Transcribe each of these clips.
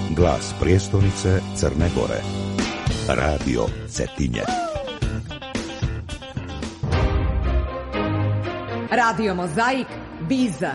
Glas prijestolnice Crne Gore. Radio Cetinje. Radio Mozaik Biza.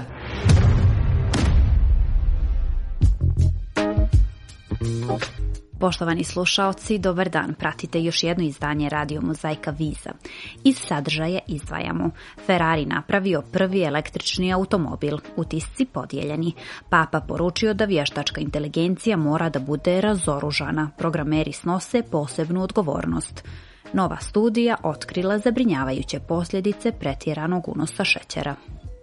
Poštovani slušaoci, dobar dan. Pratite još jedno izdanje Radio Mozaika Viza. Iz sadržaja izdvajamo: Ferrari napravio prvi električni automobil, utisci podijeljeni. Papa poručio da vještačka inteligencija mora da bude razoružana. Programeri snose posebnu odgovornost. Nova studija otkrila zabrinjavajuće posljedice pretjeranog unosa šećera.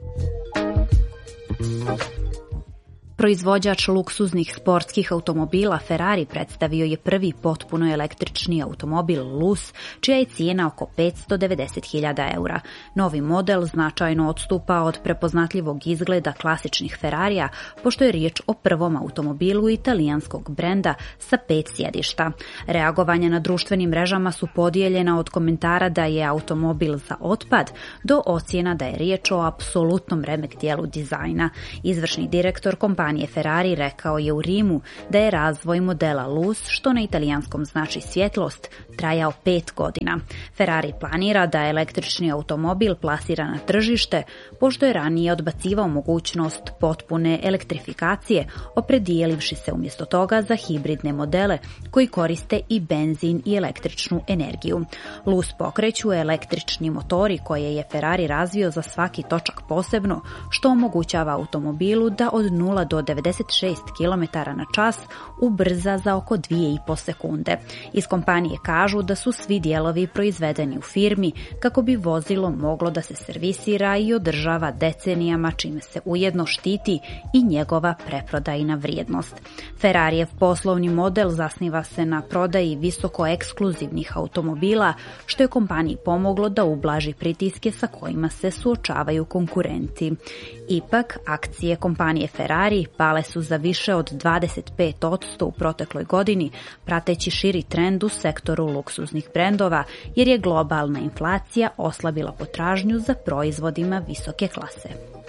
Proizvođač luksuznih sportskih automobila Ferrari predstavio je prvi potpuno električni automobil Luz, čija je cijena oko 590.000 eura. Novi model značajno odstupa od prepoznatljivog izgleda klasičnih Ferrarija, pošto je riječ o prvom automobilu italijanskog brenda sa 5 sjedišta. Reagovanja na društvenim mrežama su podijeljena od komentara da je automobil za otpad do ocjena da je riječ o apsolutnom remek dijelu dizajna. Izvršni direktor kompanije Ferrari rekao je u Rimu da je razvoj modela Luz, što na italijanskom znači svjetlost, trajao 5 godina. Ferrari planira da električni automobil plasira na tržište, pošto je ranije odbacivao mogućnost potpune elektrifikacije, opredijelivši se umjesto toga za hibridne modele koji koriste i benzin i električnu energiju. Luz pokreću električni motori koje je Ferrari razvio za svaki točak posebno, što omogućava automobilu da od 0 do 96 km/h ubrza za oko 2,5 sekunde. Iz kompanije kažu da su svi dijelovi proizvedeni u firmi kako bi vozilo moglo da se servisira i održava decenijama, čime se ujedno štiti i njegova preprodajna vrijednost. Ferrarijev poslovni model zasniva se na prodaji visoko ekskluzivnih automobila, što je kompaniji pomoglo da ublaži pritiske sa kojima se suočavaju konkurenti. Ipak, akcije kompanije Ferrari pale su za više od 25% u protekloj godini, prateći širi trend u sektoru luksuznih brendova, jer je globalna inflacija oslabila potražnju za proizvodima visoke klase.